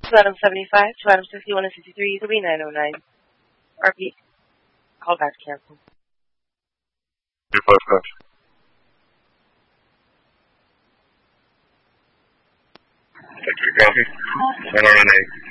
to Adam 75, to Adam 61 and 63, to be 909. RP. Call back to cancel. 255. Copy. 908.